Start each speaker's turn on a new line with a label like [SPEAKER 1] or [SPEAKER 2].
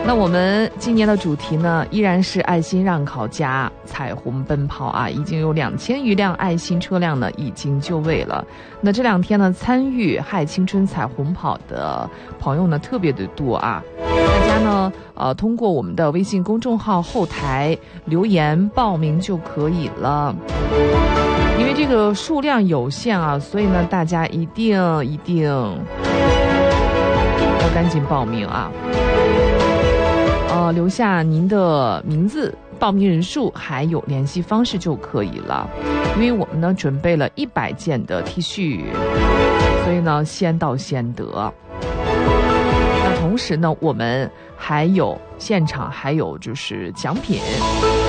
[SPEAKER 1] 那我们今年的主题呢，依然是爱心让考家彩虹奔跑啊，已经有2000余辆爱心车辆呢已经就位了。那这2天呢，参与嗨青春彩虹跑的朋友呢特别的多啊。大家呢通过我们的微信公众号后台留言报名就可以了。因为这个数量有限啊，所以呢大家一定要赶紧报名啊。留下您的名字、报名人数还有联系方式就可以了。因为我们呢准备了100件的 T 恤，所以呢先到先得。那同时呢，我们还有现场还有就是奖品。